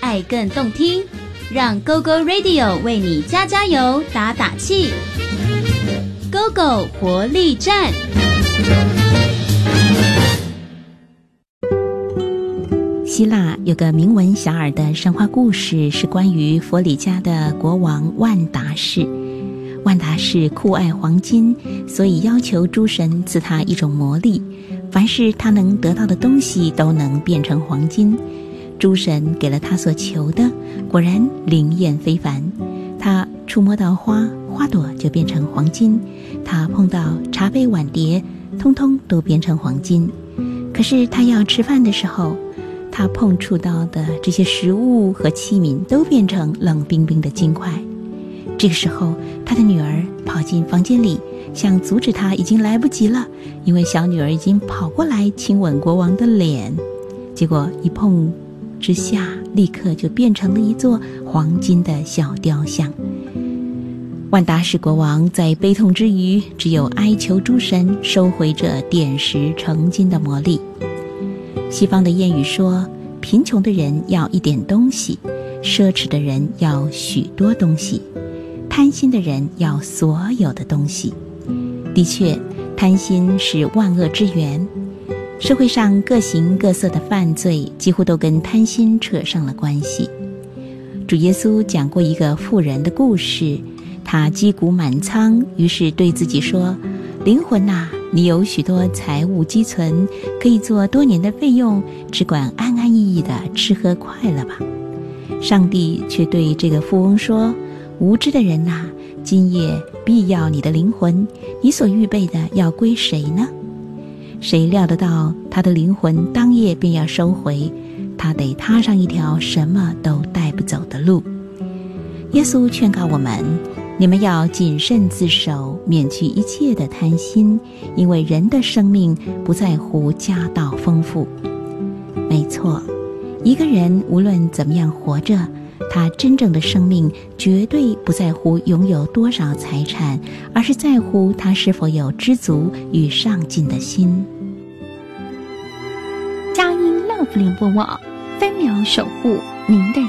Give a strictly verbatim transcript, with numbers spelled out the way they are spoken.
爱更动听，让 Go Go Radio 为你加加油打打气。Go Go 活力站。 希腊有个名闻遐迩的神话故事，是关于佛里迦的国王万达士。万达士酷爱黄金，所以要求诸神赐他一种魔力，凡是他能得到的东西都能变成黄金。诸神给了他所求的，果然灵验非凡。他触摸到花，花朵就变成黄金；他碰到茶杯碗碟，通通都变成黄金。可是他要吃饭的时候，他碰触到的这些食物和器皿都变成冷冰冰的金块。这个时候，他的女儿跑进房间里，想阻止他，已经来不及了，因为小女儿已经跑过来亲吻国王的脸，结果一碰之下，立刻就变成了一座黄金的小雕像。万达士国王在悲痛之余，只有哀求诸神收回这点石成金的魔力。西方的谚语说，贫穷的人要一点东西，奢侈的人要许多东西，贪心的人要所有的东西。的确，贪心是万恶之源。社会上各形各色的犯罪几乎都跟贪心扯上了关系。主耶稣讲过一个富人的故事，他积谷满仓，于是对自己说，灵魂啊，你有许多财物积存，可以做多年的费用，只管安安逸逸的吃喝快乐吧。上帝却对这个富翁说，无知的人啊，今夜必要你的灵魂，你所预备的要归谁呢？谁料得到他的灵魂当夜便要收回，他得踏上一条什么都带不走的路。耶稣劝告我们，你们要谨慎自守，免去一切的贪心，因为人的生命不在乎家道丰富。没错，一个人无论怎么样活着，他真正的生命绝对不在乎拥有多少财产，而是在乎他是否有知足与上进的心。 佳音乐福联播网，分秒守护您的